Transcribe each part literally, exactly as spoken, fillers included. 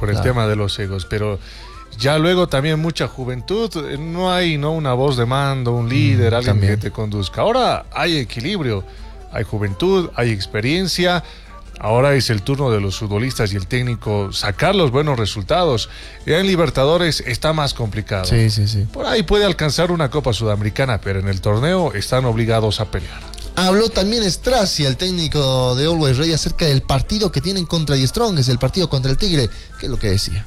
por el Claro. tema de los egos, pero ya luego también mucha juventud, eh, no hay no una voz de mando, un líder, Mm, alguien también. que te conduzca. Ahora hay equilibrio, hay juventud, hay experiencia. Ahora es el turno de los futbolistas y el técnico sacar los buenos resultados. Ya en Libertadores está más complicado. Sí, sí, sí. Por ahí puede alcanzar una Copa Sudamericana, pero en el torneo están obligados a pelear. Habló también Strazi, el técnico de Always Ready, acerca del partido que tienen contra The Strongest, el partido contra el Tigre. ¿Qué es lo que decía?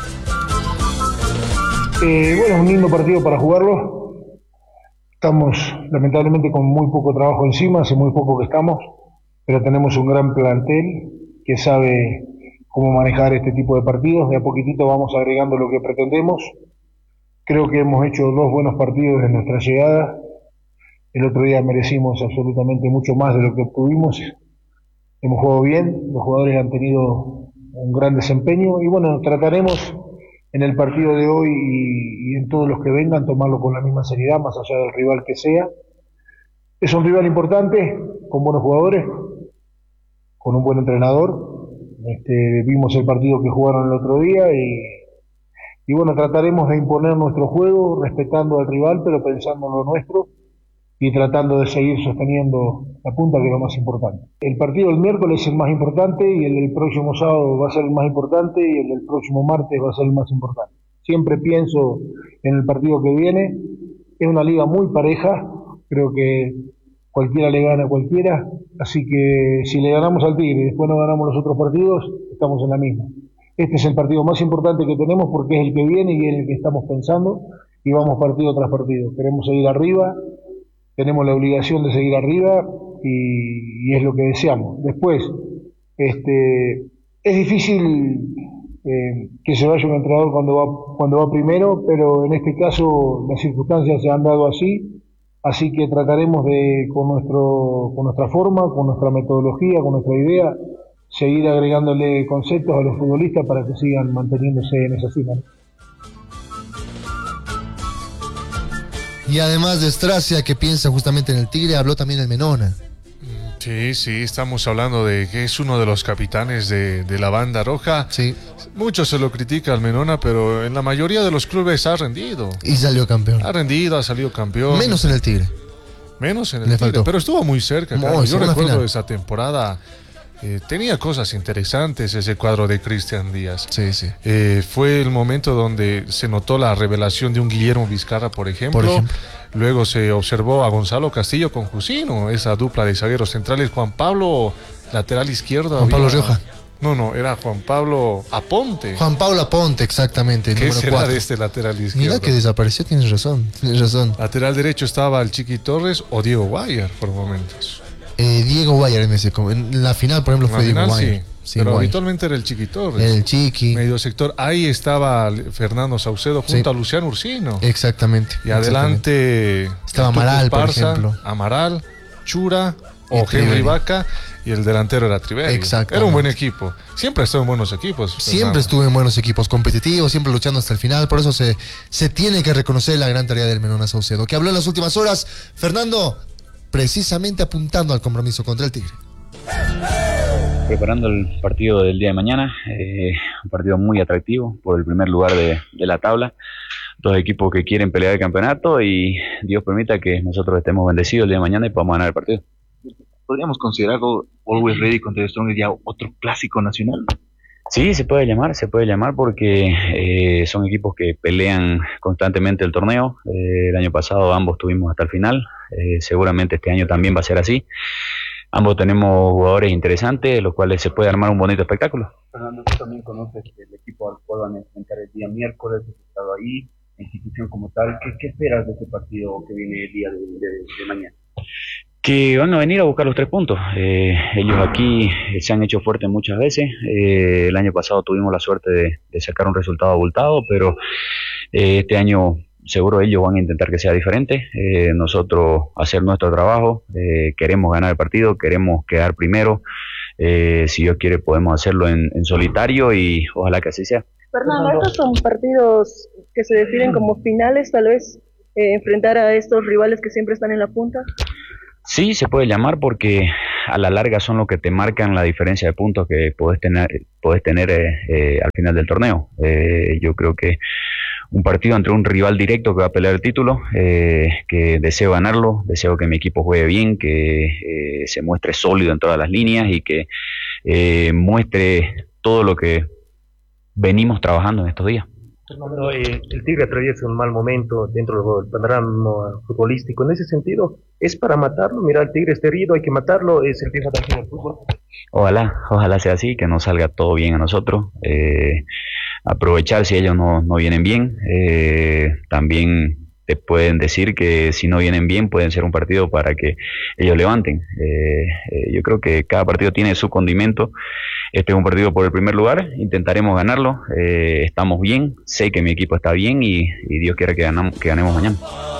Eh, bueno, es un lindo partido para jugarlo. Estamos lamentablemente con muy poco trabajo encima, hace muy poco que estamos, pero tenemos un gran plantel que sabe cómo manejar este tipo de partidos. De a poquitito vamos agregando lo que pretendemos. Creo que hemos hecho dos buenos partidos en nuestra llegada. El otro día merecimos absolutamente mucho más de lo que obtuvimos. Hemos jugado bien, los jugadores han tenido un gran desempeño y bueno, trataremos en el partido de hoy y, y en todos los que vengan tomarlo con la misma seriedad, más allá del rival que sea. Es un rival importante, con buenos jugadores, con un buen entrenador. Este, vimos el partido que jugaron el otro día y, y bueno, trataremos de imponer nuestro juego, respetando al rival, pero pensando en lo nuestro y tratando de seguir sosteniendo la punta, que es lo más importante. El partido del miércoles es el más importante y el del próximo sábado va a ser el más importante y el del próximo martes va a ser el más importante. Siempre pienso en el partido que viene. Es una liga muy pareja, creo que cualquiera le gana a cualquiera, así que si le ganamos al Tigre y después no ganamos los otros partidos, estamos en la misma. Este es el partido más importante que tenemos porque es el que viene y es el que estamos pensando y vamos partido tras partido. Queremos seguir arriba, tenemos la obligación de seguir arriba y, y es lo que deseamos. Después, este, es difícil eh, que se vaya un entrenador cuando va, cuando va primero, pero en este caso las circunstancias se han dado así, así que trataremos de, con, nuestro, con nuestra forma, con nuestra metodología, con nuestra idea, seguir agregándole conceptos a los futbolistas para que sigan manteniéndose en esa cima, ¿no? Y además de Stracia, que piensa justamente en el Tigre, habló también el Menona. Sí, sí, estamos hablando de que es uno de los capitanes de, de la banda roja. Sí. Mucho se lo critica al Menona, pero en la mayoría de los clubes ha rendido. Y salió campeón. Ha rendido, ha salido campeón. Menos en el Tigre. Menos en el Le Tigre, faltó. pero estuvo muy cerca. Muy, Carlos. Yo segunda recuerdo final. esa temporada. Eh, tenía cosas interesantes ese cuadro de Cristian Díaz. Sí, sí. Eh, fue el momento donde se notó la revelación de un Guillermo Vizcarra, por ejemplo. Por ejemplo. Luego se observó a Gonzalo Castillo con Jusino, esa dupla de zagueros centrales. Juan Pablo, lateral izquierdo. Juan Pablo Rioja. No, no, era Juan Pablo Aponte. Juan Pablo Aponte, exactamente, el ¿Qué número será cuatro. de este lateral izquierdo? Mira que desapareció, tienes razón, tienes razón. Lateral derecho estaba el Chiqui Torres o Diego Guayar por momentos. Eh, Diego Guayar en, ese, en la final, por ejemplo, En la fue Diego final, Guayar. sí, Sí, pero Guayar. habitualmente era el Chiqui Torres. El Chiqui. Medio sector. Ahí estaba Fernando Saucedo junto Sí. a Luciano Ursino. Exactamente. Y adelante Estaba el Tucu Amaral, por Esparza, ejemplo. Amaral, Chura Y o Henry Triverio. Vaca, y el delantero era Triverio. Exactamente. Era un buen equipo. Siempre ha estado en buenos equipos. Siempre Fernando. estuvo en buenos equipos competitivos, siempre luchando hasta el final. Por eso se, se tiene que reconocer la gran tarea del Menona Saucedo, que habló en las últimas horas, Fernando, precisamente apuntando al compromiso contra el Tigre. Preparando el partido del día de mañana, eh, un partido muy atractivo por el primer lugar de, de la tabla, dos equipos que quieren pelear el campeonato y Dios permita que nosotros estemos bendecidos el día de mañana y podamos ganar el partido. ¿Podríamos considerarlo Always Ready contra The Strongest ya otro clásico nacional? Sí, se puede llamar, se puede llamar porque eh, son equipos que pelean constantemente el torneo. Eh, el año pasado ambos tuvimos hasta el final, eh, seguramente este año también va a ser así. Ambos tenemos jugadores interesantes, los cuales se puede armar un bonito espectáculo. Fernando, tú también conoces el equipo al cual van a enfrentar el día miércoles, has estado ahí, la institución como tal. ¿Qué, qué esperas de este partido que viene el día de, de, de mañana? Que van a venir a buscar los tres puntos. Eh, ellos aquí se han hecho fuertes muchas veces. Eh, el año pasado tuvimos la suerte de, de sacar un resultado abultado, pero eh, este año seguro ellos van a intentar que sea diferente. Eh, nosotros hacer nuestro trabajo, eh, queremos ganar el partido, queremos quedar primero. Eh, si Dios quiere podemos hacerlo en, en solitario y ojalá que así sea. Fernando, estos son partidos que se definen como finales, tal vez eh, enfrentar a estos rivales que siempre están en la punta. Sí, se puede llamar porque a la larga son lo que te marcan la diferencia de puntos que podés tener, podés tener eh, eh, al final del torneo. Eh, yo creo que un partido entre un rival directo que va a pelear el título, eh, que deseo ganarlo, deseo que mi equipo juegue bien, que eh, se muestre sólido en todas las líneas y que eh, muestre todo lo que venimos trabajando en estos días. Fernando, eh, el Tigre atraviesa un mal momento dentro del panorama futbolístico. En ese sentido, ¿es para matarlo? Mira, el Tigre está herido, hay que matarlo, es el viejo también del fútbol. Ojalá, ojalá sea así, que nos salga todo bien a nosotros. Eh, aprovechar si ellos no, no vienen bien. Eh, también te pueden decir que si no vienen bien pueden ser un partido para que ellos levanten. Eh, eh, yo creo que cada partido tiene su condimento. Este es un partido por el primer lugar, intentaremos ganarlo. Eh, estamos bien, sé que mi equipo está bien y, y Dios quiera que, ganamos, que ganemos mañana.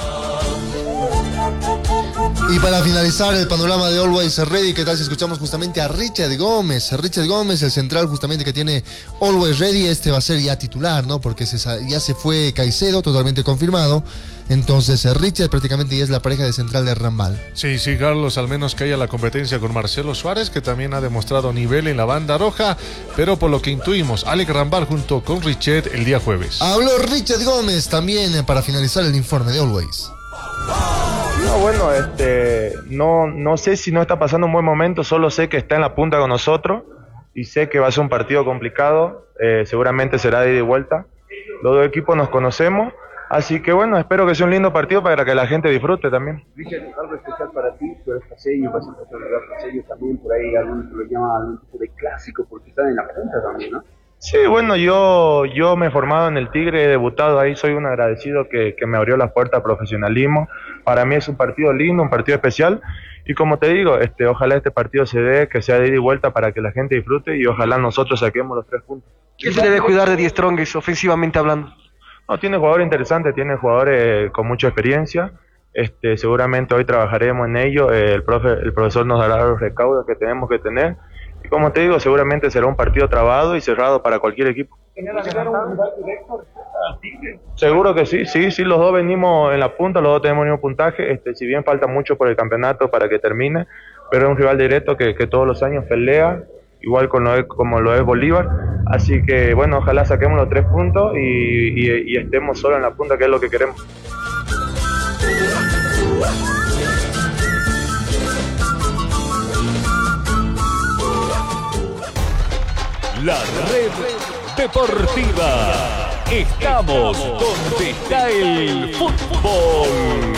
Y para finalizar el panorama de Always Ready, ¿qué tal si escuchamos justamente a Richard Gómez? Richard Gómez, el central justamente que tiene Always Ready, este va a ser ya titular, ¿no? Porque se, ya se fue Caicedo, totalmente confirmado. Entonces Richard prácticamente ya es la pareja de central de Rambal. Sí, sí, Carlos, al menos que haya la competencia con Marcelo Suárez, que también ha demostrado nivel en la banda roja, pero por lo que intuimos, Alex Rambal junto con Richard el día jueves. Habló Richard Gómez también para finalizar el informe de Always. No, bueno, este, no, no sé si no está pasando un buen momento, solo sé que está en la punta con nosotros y sé que va a ser un partido complicado, eh, seguramente será de ida y vuelta. Los dos equipos nos conocemos, así que bueno, espero que sea un lindo partido para que la gente disfrute también. Richard, algo especial para ti, tú eres paseño, vas a empezar a jugar paseño también, por ahí algunos lo llaman algún tipo de clásico porque están en la punta también, ¿no? Sí, bueno, yo, yo me he formado en el Tigre, he debutado ahí, soy un agradecido que, que me abrió las puertas al profesionalismo. Para mí es un partido lindo, un partido especial, y como te digo, este, ojalá este partido se dé, que sea de ida y vuelta para que la gente disfrute, y ojalá nosotros saquemos los tres puntos. ¿Qué se debe cuidar de Die Strongest, ofensivamente hablando? No, tiene jugadores interesantes, tiene jugadores con mucha experiencia, este, seguramente hoy trabajaremos en ello, eh, el, profe, el profesor nos dará los recaudos que tenemos que tener, y como te digo, seguramente será un partido trabado y cerrado para cualquier equipo. Seguro que sí, sí, sí, los dos venimos en la punta, los dos tenemos el mismo puntaje, este, si bien falta mucho por el campeonato para que termine, pero es un rival directo que, que todos los años pelea, igual con lo es, como lo es Bolívar, así que bueno, ojalá saquemos los tres puntos y, y, y estemos solo en la punta, que es lo que queremos. La red deportiva. Estamos donde está el fútbol.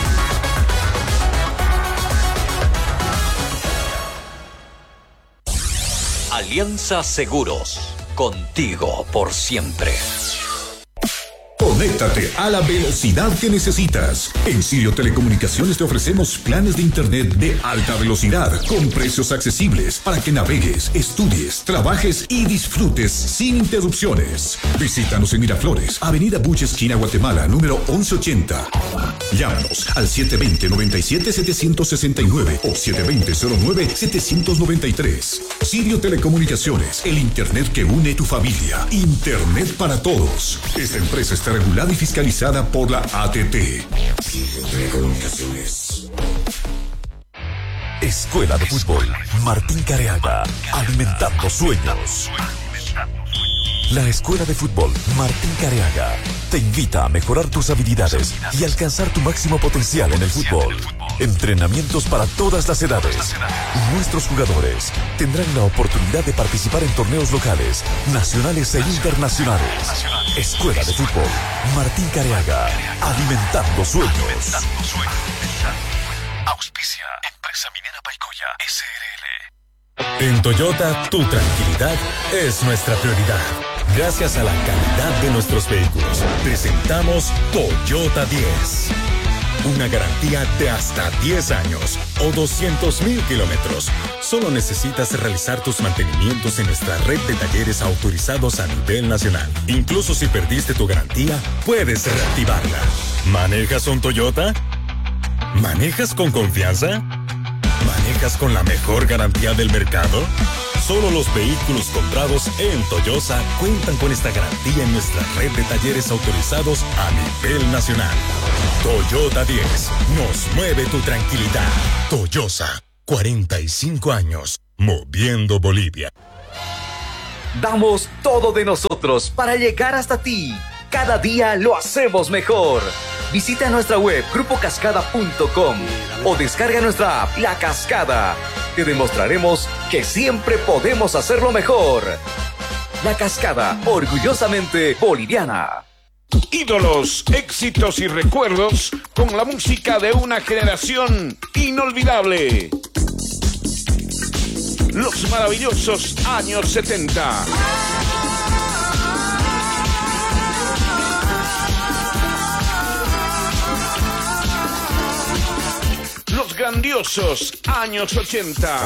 Alianza Seguros. Contigo por siempre. Conéctate a la velocidad que necesitas. En Sirio Telecomunicaciones te ofrecemos planes de internet de alta velocidad con precios accesibles para que navegues, estudies, trabajes y disfrutes sin interrupciones. Visítanos en Miraflores, Avenida Buche, esquina Guatemala, número once ochenta. Llámanos al siete dos cero, nueve siete, siete seis nueve o siete dos cero, cero nueve, siete nueve tres. Sirio Telecomunicaciones, el internet que une tu familia. Internet para todos. Esta empresa está regulada y fiscalizada por la A T T. Telecomunicaciones. Escuela de Fútbol Martín Careaga, alimentando sueños. La Escuela de Fútbol Martín Careaga te invita a mejorar tus habilidades y alcanzar tu máximo potencial en el fútbol. Entrenamientos para todas las edades. Y nuestros jugadores tendrán la oportunidad de participar en torneos locales, nacionales e internacionales. Escuela de Fútbol Martín Careaga, alimentando sueños. Auspicia Empresa Minera Paicoya S R L. En Toyota, tu tranquilidad es nuestra prioridad. Gracias a la calidad de nuestros vehículos, presentamos Toyota diez. Una garantía de hasta diez años o doscientos mil kilómetros. Solo necesitas realizar tus mantenimientos en nuestra red de talleres autorizados a nivel nacional. Incluso si perdiste tu garantía, puedes reactivarla. ¿Manejas un Toyota? ¿Manejas con confianza? ¿Manejas con la mejor garantía del mercado? Solo los vehículos comprados en Toyosa cuentan con esta garantía en nuestra red de talleres autorizados a nivel nacional. Toyota diez, nos mueve tu tranquilidad. Toyota, cuarenta y cinco años, moviendo Bolivia. Damos todo de nosotros para llegar hasta ti. Cada día lo hacemos mejor. Visita nuestra web grupo cascada punto com o descarga nuestra app La Cascada. Te demostraremos que siempre podemos hacerlo mejor. La Cascada, orgullosamente boliviana. Ídolos, éxitos y recuerdos con la música de una generación inolvidable. Los maravillosos años setenta. Los grandiosos años ochenta.